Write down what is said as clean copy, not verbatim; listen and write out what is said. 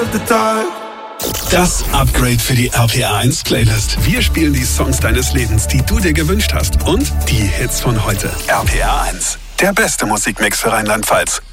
the dark. Das Upgrade für die RPA1 Playlist. Wir spielen die Songs deines Lebens, die du dir gewünscht hast. Und die Hits von heute. RPA1, der beste Musikmix für Rheinland-Pfalz.